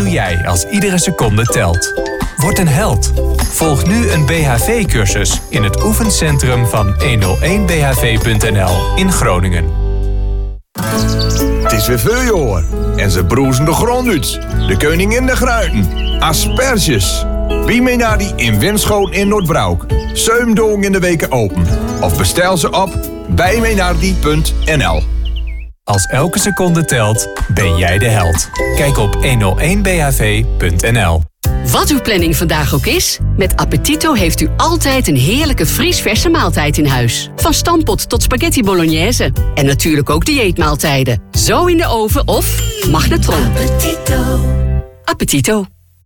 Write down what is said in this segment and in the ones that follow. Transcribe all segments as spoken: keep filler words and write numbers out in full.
doe jij als iedere seconde telt? Word een held. Volg nu een B H V-cursus in het oefencentrum van honderdéén B H V punt n l in Groningen. Het is weer voorjaar en ze broezen de grond uit. De koningin de gruiten. Asperges. Wie mee naar die in Winschoten in Noordbroek. Zeven dagen in de weken open. Of bestel ze op bijmeenaardie punt n l. Als elke seconde telt, ben jij de held. Kijk op honderdéén B H V punt n l. Wat uw planning vandaag ook is, met Appetito heeft u altijd een heerlijke vriesverse maaltijd in huis. Van stampot tot spaghetti bolognese. En natuurlijk ook dieetmaaltijden. Zo in de oven of magnetron. Appetito. Appetito.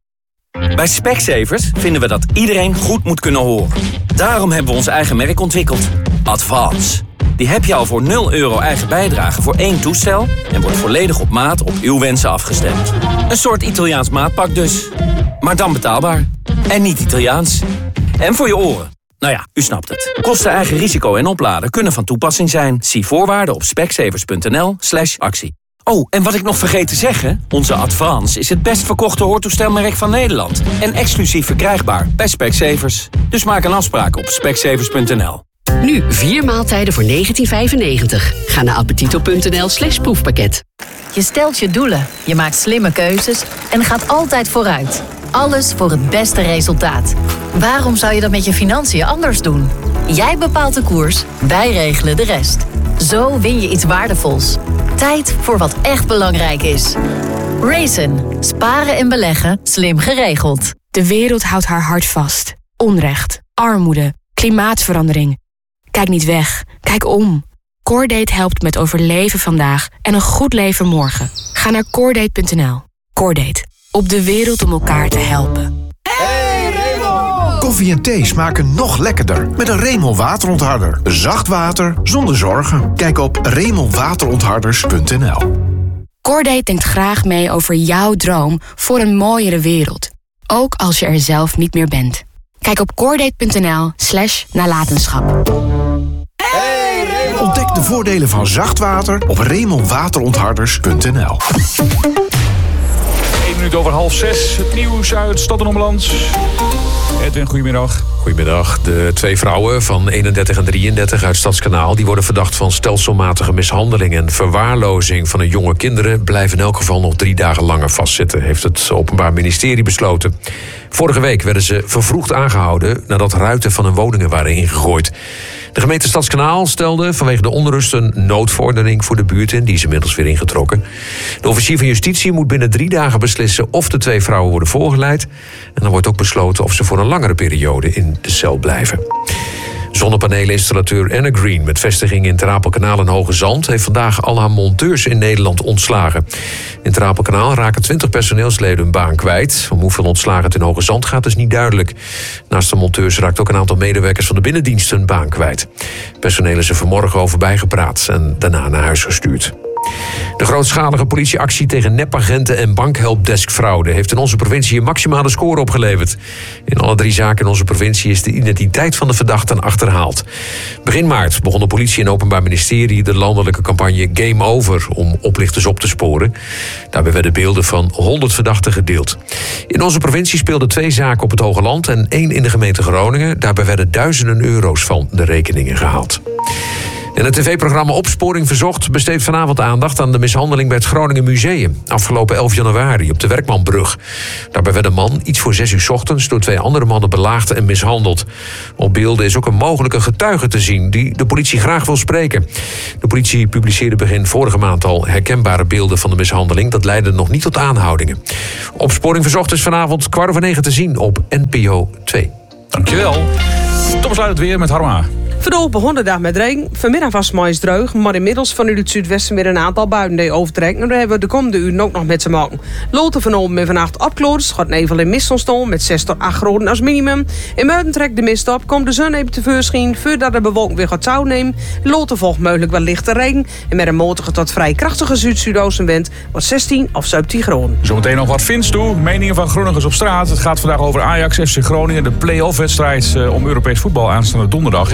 Bij Specsavers vinden we dat iedereen goed moet kunnen horen. Daarom hebben we ons eigen merk ontwikkeld. Advance. Die heb je al voor nul euro eigen bijdrage voor één toestel en wordt volledig op maat op uw wensen afgestemd. Een soort Italiaans maatpak dus. Maar dan betaalbaar. En niet Italiaans. En voor je oren. Nou ja, u snapt het. Kosten, eigen risico en opladen kunnen van toepassing zijn. Zie voorwaarden op specsavers punt n l slash actie. Oh, en wat ik nog vergeet te zeggen. Onze Advance is het best verkochte hoortoestelmerk van Nederland. En exclusief verkrijgbaar bij Specsavers. Dus maak een afspraak op specsavers punt n l. Nu vier maaltijden voor negentien vijfennegentig. Ga naar appetito punt n l slash proefpakket. Je stelt je doelen, je maakt slimme keuzes en gaat altijd vooruit. Alles voor het beste resultaat. Waarom zou je dat met je financiën anders doen? Jij bepaalt de koers, wij regelen de rest. Zo win je iets waardevols. Tijd voor wat echt belangrijk is. Raisin. Sparen en beleggen slim geregeld. De wereld houdt haar hart vast. Onrecht, armoede, klimaatverandering. Kijk niet weg, kijk om. Coordate helpt met overleven vandaag en een goed leven morgen. Ga naar coordate punt n l. Coordate. Op de wereld om elkaar te helpen. Hey Remo! Koffie en thee smaken nog lekkerder met een Remo waterontharder. Zacht water zonder zorgen. Kijk op remo waterontharders punt n l. Coordate denkt graag mee over jouw droom voor een mooiere wereld. Ook als je er zelf niet meer bent. Kijk op coordate punt n l slash nalatenschap. Ontdek de voordelen van zacht water op remo waterontharders punt n l. één minuut over half zes. Het nieuws uit Stad en Omland. Edwin, goedemiddag. Goedemiddag. De twee vrouwen van eenendertig en drieëndertig uit Stadskanaal... die worden verdacht van stelselmatige mishandeling en verwaarlozing van hun jonge kinderen... blijven in elk geval nog drie dagen langer vastzitten... heeft het Openbaar Ministerie besloten. Vorige week werden ze vervroegd aangehouden... nadat ruiten van hun woningen waren ingegooid. De gemeente Stadskanaal stelde vanwege de onrust een noodvordering voor de buurt in. Die is inmiddels weer ingetrokken. De officier van Justitie moet binnen drie dagen beslissen of de twee vrouwen worden voorgeleid. En dan wordt ook besloten of ze voor een langere periode in de cel blijven. Zonnepaneleninstallateur Energreen met vestiging in Ter Apelkanaal en Hoge Zand heeft vandaag al haar monteurs in Nederland ontslagen. In Ter Apelkanaal raken twintig personeelsleden hun baan kwijt. Om hoeveel ontslagen het in Hoge Zand gaat is niet duidelijk. Naast de monteurs raakt ook een aantal medewerkers van de binnendienst hun baan kwijt. Personeel is er vanmorgen over bijgepraat en daarna naar huis gestuurd. De grootschalige politieactie tegen nepagenten en bankhelpdeskfraude heeft in onze provincie een maximale score opgeleverd. In alle drie zaken in onze provincie is de identiteit van de verdachten achterhaald. Begin maart begon de politie en Openbaar Ministerie de landelijke campagne Game Over om oplichters op te sporen. Daarbij werden beelden van honderd verdachten gedeeld. In onze provincie speelden twee zaken op het Hoge Land en één in de gemeente Groningen. Daarbij werden duizenden euro's van de rekeningen gehaald. En het tv-programma Opsporing Verzocht besteedt vanavond aandacht aan de mishandeling bij het Groningen Museum. Afgelopen elf januari op de Werkmanbrug. Daarbij werd een man iets voor zes uur 's ochtends door twee andere mannen belaagd en mishandeld. Op beelden is ook een mogelijke getuige te zien die de politie graag wil spreken. De politie publiceerde begin vorige maand al herkenbare beelden van de mishandeling. Dat leidde nog niet tot aanhoudingen. Opsporing Verzocht is vanavond kwart over negen te zien op N P O twee. Dankjewel. Tom sluit het weer met Harma. Verdopen honderddag met regen. Vanmiddag was het mooi droog, maar inmiddels vanuit het zuidwesten weer een aantal buien die overtrekken. En daar hebben we de komende uren ook nog met te maken. Loten vanochtend en vannacht opklaart. Het gaat nevel en mist ontstaan met zes tot acht graden als minimum. In Muiden trekt de mist op, komt de zon even tevoorschijn voordat de bewolking weer gaat toenemen. Loten volgt mogelijk wel lichte regen. En met een matige tot vrij krachtige zuid-zuidoostenwind wordt zestien of zeventien graden. Zometeen nog wat vindt toe. Meningen van Groningers op straat. Het gaat vandaag over Ajax F C Groningen. De play-off wedstrijd om Europees voetbal aanstaande donderdag. Heb je er een beetje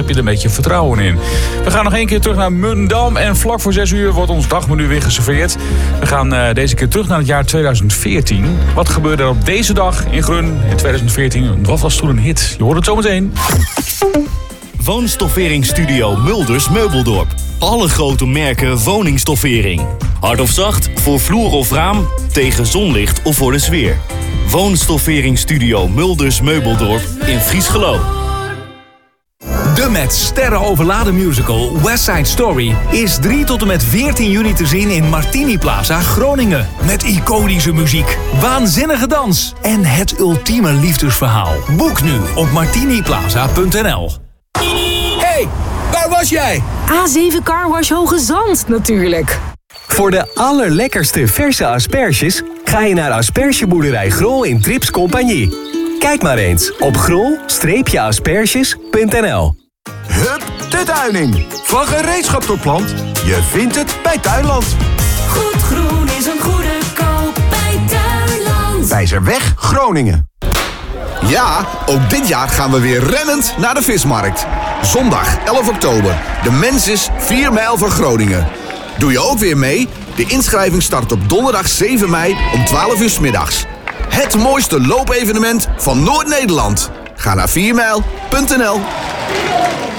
beetje vertrouwen in. We gaan nog één keer terug naar Muntendam. En vlak voor zes uur wordt ons dagmenu weer geserveerd. We gaan uh, deze keer terug naar het jaar tweeduizend veertien. Wat gebeurde er op deze dag in Grun in tweeduizend veertien? Wat was toen een hit? Je hoort het zo meteen. Woonstofferingsstudio Mulders Meubeldorp. Alle grote merken woningstoffering. Hard of zacht, voor vloer of raam, tegen zonlicht of voor de sfeer. Woonstofferingsstudio Mulders Meubeldorp in Friesgeloo. De met sterren overladen musical West Side Story is drie tot en met veertien juni te zien in Martini Plaza Groningen. Met iconische muziek, waanzinnige dans en het ultieme liefdesverhaal. Boek nu op martiniplaza punt n l. Hey, waar was jij? A zeven Car Wash Hoge Zand, natuurlijk. Voor de allerlekkerste verse asperges ga je naar Aspergeboerderij Grol in Trips Compagnie. Kijk maar eens op grol asperges punt n l. Hup, de tuining. Van gereedschap tot plant. Je vindt het bij Tuinland. Goed groen is een goede koop bij Tuinland. Wijzerweg, Groningen. Ja, ook dit jaar gaan we weer rennend naar de vismarkt. Zondag elf oktober. De Mensis vier mijl van Groningen. Doe je ook weer mee? De inschrijving start op donderdag zeven mei om twaalf uur 's middags. Het mooiste loopevenement van Noord-Nederland. Ga naar vier mijl punt n l.